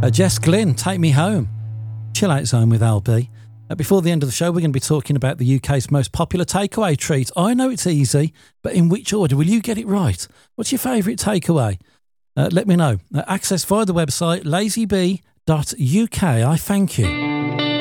Jess Glynn, Take Me Home. Chill Out Zone with LB. Before the end of the show, we're going to be talking about the UK's most popular takeaway treat. I know it's easy, but in which order? Will you get it right? What's your favourite takeaway? Let me know. Access via the website lazybee.uk. I thank you.